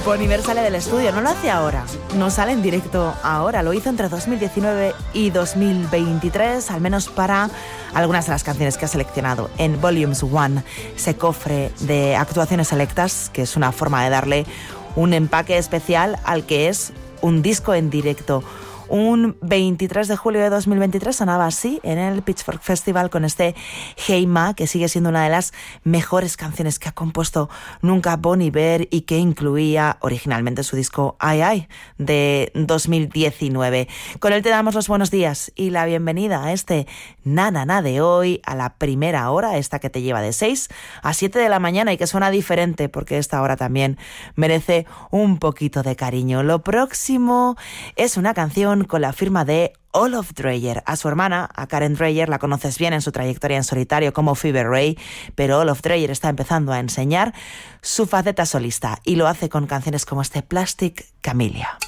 Bon Iver sale del estudio, no lo hace ahora, no sale en directo ahora, lo hizo entre 2019 y 2023, al menos para algunas de las canciones que ha seleccionado en Volumes 1, ese cofre de actuaciones selectas, que es una forma de darle un empaque especial al que es un disco en directo. Un 23 de julio de 2023 sonaba así en el Pitchfork Festival con este Hey Ma, que sigue siendo una de las mejores canciones que ha compuesto nunca Bon Iver y que incluía originalmente su disco Ai Ai de 2019. Con él te damos los buenos días y la bienvenida a este Na Na Na de hoy, a la primera hora, esta que te lleva de 6 a 7 de la mañana y que suena diferente porque esta hora también merece un poquito de cariño. Lo próximo es una canción con la firma de Olof Dreyer. A su hermana, a Karen Dreyer, la conoces bien en su trayectoria en solitario como Fever Ray, pero Olof Dreyer está empezando a enseñar su faceta solista y lo hace con canciones como este Plastic Camellia.